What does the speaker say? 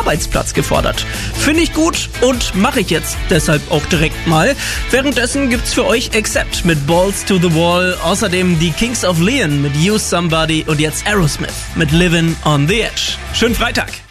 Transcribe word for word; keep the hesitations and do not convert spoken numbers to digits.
Arbeitsplatz gefordert. Finde ich gut und mache ich jetzt deshalb auch direkt mal. Währenddessen gibt's für euch Accept mit Balls to the Wall, außerdem die Kings of Leon mit Use Somebody und jetzt Aerosmith mit Livin' on the Edge. Schönen Freitag!